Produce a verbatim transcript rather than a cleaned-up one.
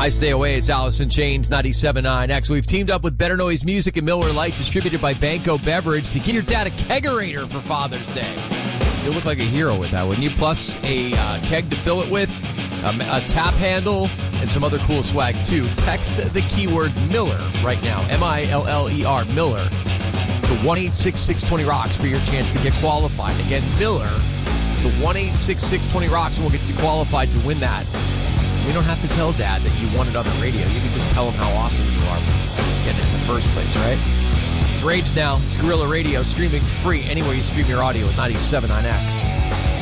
I Stay Away. It's Allison Chains, ninety-seven point nine X. We've teamed up with Better Noise Music and Miller Lite, distributed by Banco Beverage, to get your dad a kegerator for Father's Day. You'll look like a hero with that, wouldn't you? Plus a uh, keg to fill it with, um, a tap handle, and some other cool swag, too. Text the keyword Miller right now, M I L L E R, Miller, to one eight six six two zero rocks for your chance to get qualified. Again, Miller to one eight six six two zero rocks, and we'll get you qualified to win that. We don't have to tell Dad that you won it on the radio. You can just tell him how awesome you are for getting it in the first place, right? It's Rage now. It's Guerrilla Radio, streaming free anywhere you stream your audio at ninety-seven point nine X.